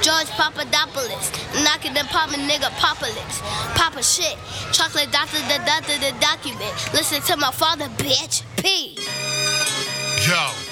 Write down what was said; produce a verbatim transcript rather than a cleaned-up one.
George Papadopoulos. Knocking the pop nigga Popolis. Papa shit. Chocolate doctor, the doctor, the document. Listen to my father, bitch. P. Yo.